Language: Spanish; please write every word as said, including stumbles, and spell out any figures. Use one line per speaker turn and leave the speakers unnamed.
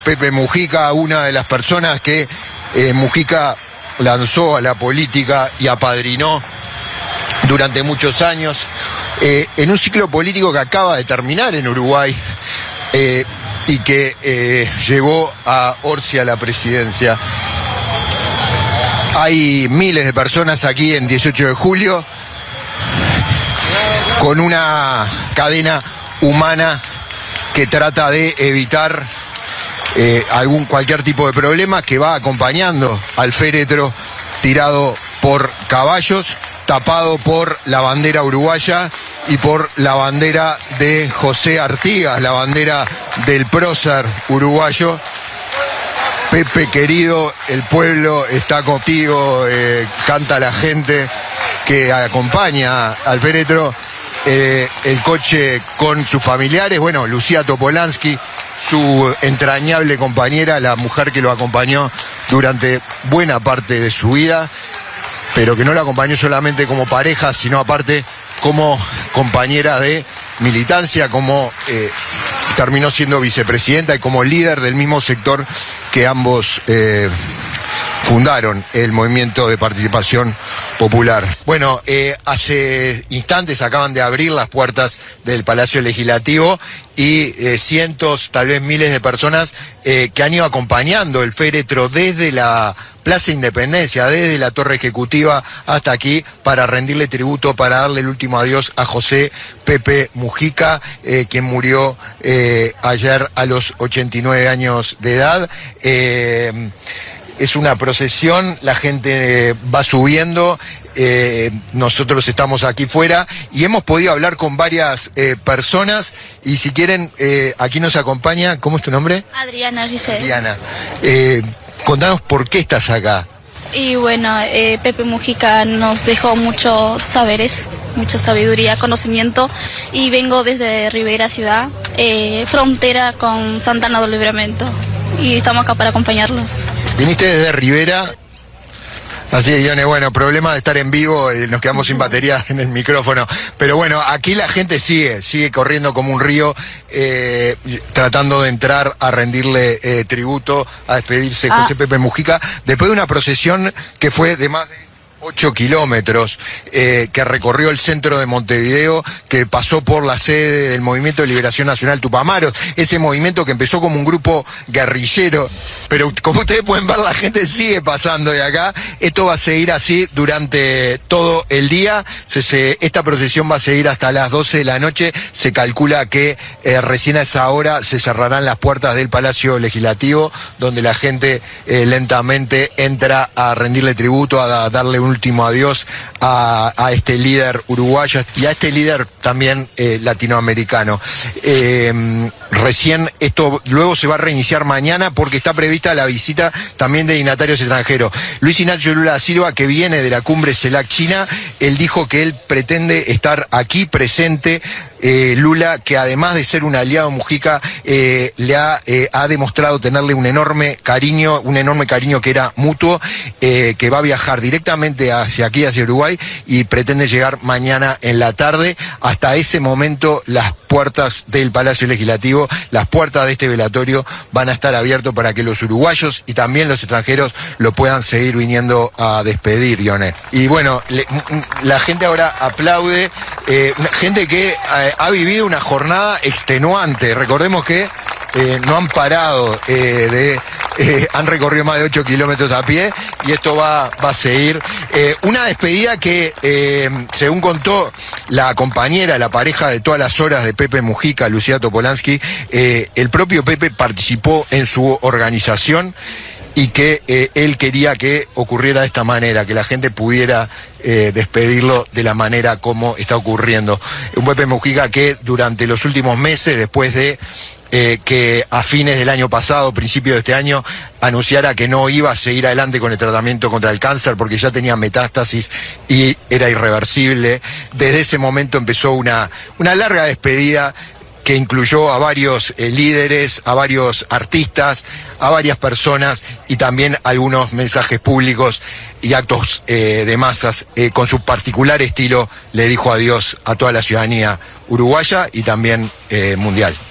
Pepe Mujica, una de las personas que eh, Mujica lanzó a la política y apadrinó durante muchos años, eh, en un ciclo político que acaba de terminar en Uruguay eh, y que eh, llevó a Orsi a la presidencia. Hay miles de personas aquí en dieciocho de julio con una cadena humana que trata de evitar Eh, algún cualquier tipo de problema, que va acompañando al féretro tirado por caballos, tapado por la bandera uruguaya y por la bandera de José Artigas, la bandera del prócer uruguayo. Pepe querido, el pueblo está contigo, eh, canta la gente que acompaña al féretro, eh, el coche con sus familiares, bueno, Lucía Topolansky, su entrañable compañera, la mujer que lo acompañó durante buena parte de su vida, pero que no la acompañó solamente como pareja, sino aparte como compañera de militancia, como eh, terminó siendo vicepresidenta y como líder del mismo sector que ambos eh, fundaron el Movimiento de Participación Popular. Bueno, eh, hace instantes acaban de abrir las puertas del Palacio Legislativo y eh, cientos, tal vez miles de personas eh, que han ido acompañando el féretro desde la Plaza Independencia, desde la Torre Ejecutiva hasta aquí, para rendirle tributo, para darle el último adiós a José Pepe Mujica, eh, quien murió eh, ayer a los ochenta y nueve años de edad. Eh, Es una procesión, la gente va subiendo, eh, nosotros estamos aquí fuera y hemos podido hablar con varias eh, personas y si quieren, eh, aquí nos acompaña, ¿cómo es tu nombre?
Adriana Giselle.
Adriana, eh, contanos por qué estás acá.
Y bueno, eh, Pepe Mujica nos dejó muchos saberes, mucha sabiduría, conocimiento, y vengo desde Rivera Ciudad, eh, frontera con Santana do Livramento, y estamos acá para acompañarlos.
Viniste desde Rivera, así es, Ione, bueno, problema de estar en vivo, eh, nos quedamos sin batería en el micrófono, pero bueno, aquí la gente sigue, sigue corriendo como un río, eh, tratando de entrar a rendirle eh, tributo, a despedirse ah. José Pepe Mujica, después de una procesión que fue de más de ocho kilómetros, eh, que recorrió el centro de Montevideo, que pasó por la sede del Movimiento de Liberación Nacional Tupamaros, ese movimiento que empezó como un grupo guerrillero, pero como ustedes pueden ver, la gente sigue pasando de acá. Esto va a seguir así durante todo el día, se, se, esta procesión va a seguir hasta las doce de la noche, se calcula que eh, recién a esa hora se cerrarán las puertas del Palacio Legislativo, donde la gente eh, lentamente entra a rendirle tributo, a, a darle un último adiós a, a este líder uruguayo y a este líder también eh, latinoamericano. Eh, recién esto luego se va a reiniciar mañana porque está prevista la visita también de dignatarios extranjeros. Luis Ignacio Lula da Silva, que viene de la cumbre CELAC China, él dijo que él pretende estar aquí presente. Eh, Lula, que además de ser un aliado Mujica, eh, le ha, eh, ha demostrado tenerle un enorme cariño, un enorme cariño que era mutuo, eh, que va a viajar directamente hacia aquí, hacia Uruguay, y pretende llegar mañana en la tarde. Hasta ese momento las puertas del Palacio Legislativo, las puertas de este velatorio van a estar abiertas para que los uruguayos y también los extranjeros lo puedan seguir viniendo a despedir, Ione. Y bueno, le, la gente ahora aplaude, eh, gente que eh, ha vivido una jornada extenuante. Recordemos que eh, no han parado eh, de... Eh, han recorrido más de ocho kilómetros a pie y esto va, va a seguir. Eh, una despedida que, eh, según contó la compañera, la pareja de todas las horas de Pepe Mujica, Lucía Topolansky, eh, el propio Pepe participó en su organización y que eh, él quería que ocurriera de esta manera, que la gente pudiera eh, despedirlo de la manera como está ocurriendo. Un Pepe Mujica que durante los últimos meses, después de Eh, que a fines del año pasado, principio de este año, anunciara que no iba a seguir adelante con el tratamiento contra el cáncer porque ya tenía metástasis y era irreversible. Desde ese momento empezó una, una larga despedida que incluyó a varios eh, líderes, a varios artistas, a varias personas y también algunos mensajes públicos y actos eh, de masas. Eh, con su particular estilo le dijo adiós a toda la ciudadanía uruguaya y también eh, mundial.